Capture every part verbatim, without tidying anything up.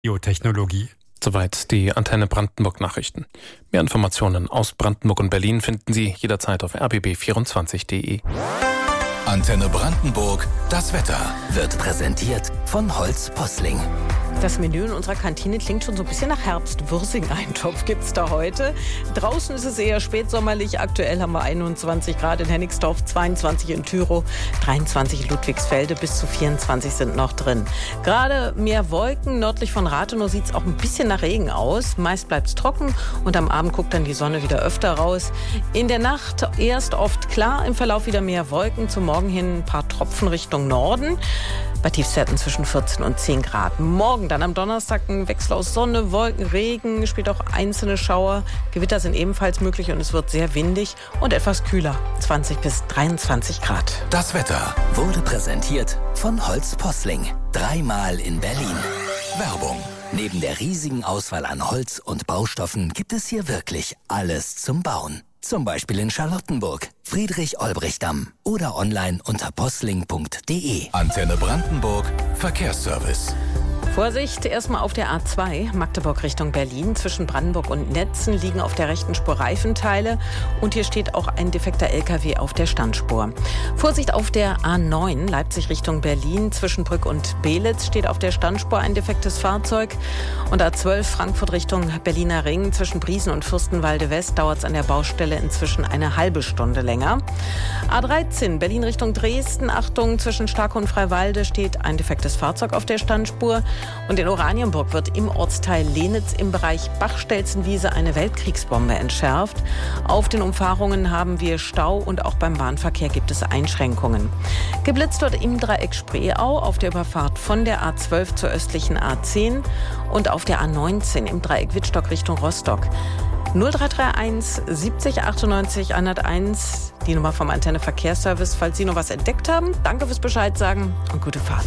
Biotechnologie. Soweit die Antenne Brandenburg Nachrichten. Mehr Informationen aus Brandenburg und Berlin finden Sie jederzeit auf r b b vierundzwanzig punkt d e. Antenne Brandenburg, das Wetter wird präsentiert von Holz Posling. Das Menü in unserer Kantine klingt schon so ein bisschen nach Herbst. Würsing-Eintopf gibt es da heute. Draußen ist es eher spätsommerlich. Aktuell haben wir einundzwanzig Grad in Hennigsdorf, zweiundzwanzig in Tyrow, dreiundzwanzig in Ludwigsfelde, bis zu vierundzwanzig sind noch drin. Gerade mehr Wolken. Nördlich von Rathenow sieht es auch ein bisschen nach Regen aus. Meist bleibt es trocken und am Abend guckt dann die Sonne wieder öfter raus. In der Nacht erst oft klar, im Verlauf wieder mehr Wolken. Zum Morgen hin ein paar Tropfen Richtung Norden. Bei Tiefstwerten zwischen vierzehn und zehn Grad. Morgen dann am Donnerstag ein Wechsel aus Sonne, Wolken, Regen, spielt auch einzelne Schauer. Gewitter sind ebenfalls möglich und es wird sehr windig und etwas kühler. zwanzig bis dreiundzwanzig Grad. Das Wetter wurde präsentiert von Holz Posling. Dreimal in Berlin. Werbung. Neben der riesigen Auswahl an Holz und Baustoffen gibt es hier wirklich alles zum Bauen. Zum Beispiel in Charlottenburg, Friedrich-Olbricht-Damm oder online unter posling punkt d e. Antenne Brandenburg, Verkehrsservice. Vorsicht, erstmal auf der A zwei, Magdeburg Richtung Berlin. Zwischen Brandenburg und Netzen liegen auf der rechten Spur Reifenteile. Und hier steht auch ein defekter L K W auf der Standspur. Vorsicht auf der A neun, Leipzig Richtung Berlin. Zwischen Brück und Beelitz steht auf der Standspur ein defektes Fahrzeug. Und A zwölf, Frankfurt Richtung Berliner Ring. Zwischen Briesen und Fürstenwalde West dauert es an der Baustelle inzwischen eine halbe Stunde länger. A dreizehn, Berlin Richtung Dresden. Achtung, zwischen Starke und Freiwalde steht ein defektes Fahrzeug auf der Standspur. Und in Oranienburg wird im Ortsteil Lenitz im Bereich Bachstelzenwiese eine Weltkriegsbombe entschärft. Auf den Umfahrungen haben wir Stau und auch beim Bahnverkehr gibt es Einschränkungen. Geblitzt wird im Dreieck Spreeau auf der Überfahrt von der A zwölf zur östlichen A zehn und auf der A neunzehn im Dreieck Wittstock Richtung Rostock. null drei drei eins siebzig achtundneunzig hunderteins, die Nummer vom Antenne Verkehrsservice, falls Sie noch was entdeckt haben. Danke fürs Bescheid sagen und gute Fahrt.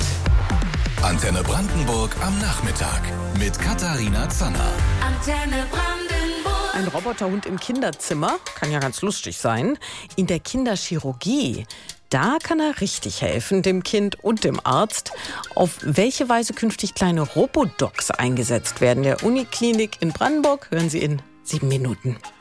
Antenne Brandenburg am Nachmittag mit Katharina Zanner. Antenne Brandenburg. Ein Roboterhund im Kinderzimmer, kann ja ganz lustig sein. In der Kinderchirurgie, da kann er richtig helfen, dem Kind und dem Arzt. Auf welche Weise künftig kleine Robodocs eingesetzt werden? Der Uniklinik in Brandenburg hören Sie in sieben Minuten.